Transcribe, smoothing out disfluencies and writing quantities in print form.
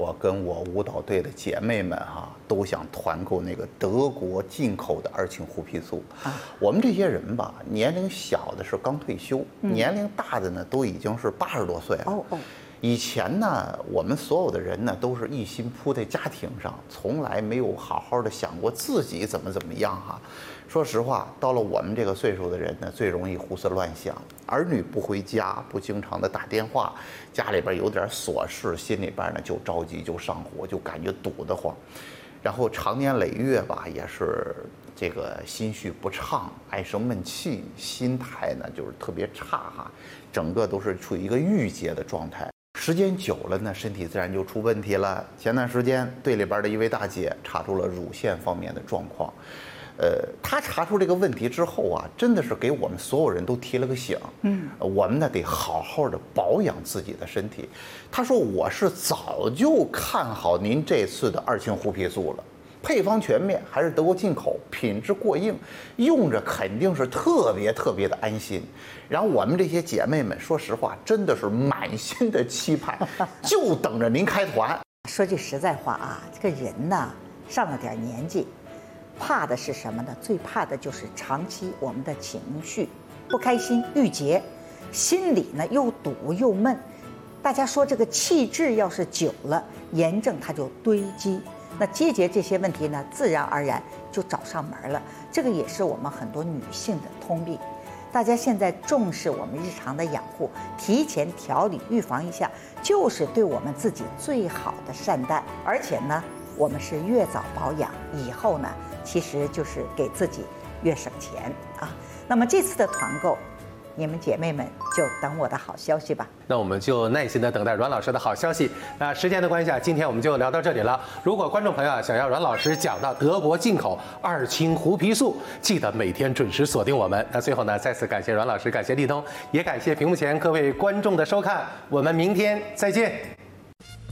我跟我舞蹈队的姐妹们都想团购那个德国进口的二氢胡皮素。我们这些人吧，年龄小的是刚退休，年龄大的呢都已经是80多岁了。以前呢，我们所有的人呢都是一心扑在家庭上，从来没有好好的想过自己怎么样说实话，到了我们这个岁数的人呢，最容易胡思乱想。儿女不回家，不经常的打电话，家里边有点琐事，心里边呢就着急，就上火，就感觉堵得慌。然后长年累月吧，也是这个心绪不畅，爱生闷气，心态呢就是特别差整个都是处于一个郁结的状态。时间久了呢，身体自然就出问题了。前段时间队里边的一位大姐查出了乳腺方面的状况，她查出这个问题之后真的是给我们所有人都提了个醒。我们呢得好好的保养自己的身体。她说我是早就看好您这次的二氢胡皮素了。配方全面，还是德国进口，品质过硬，用着肯定是特别的安心。然后我们这些姐妹们，说实话，真的是满心的期盼，就等着您开团。 说句实在话这个人呢，上了点年纪，怕的是什么呢？最怕的就是长期我们的情绪不开心、郁结，心里呢又堵又闷。大家说这个气滞要是久了，炎症它就堆积。那结节这些问题呢，自然而然就找上门了。这个也是我们很多女性的通病。大家现在重视我们日常的养护，提前调理预防一下，就是对我们自己最好的善待。而且呢，我们是越早保养，以后呢，其实就是给自己越省钱那么这次的团购，你们姐妹们就等我的好消息吧。 那我们就耐心的等待阮老师的好消息。那时间的关系今天我们就聊到这里了。如果观众朋友想要阮老师讲到德国进口二氢胡皮素，记得每天准时锁定我们。那最后呢，再次感谢阮老师，感谢立冬，也感谢屏幕前各位观众的收看。我们明天再见。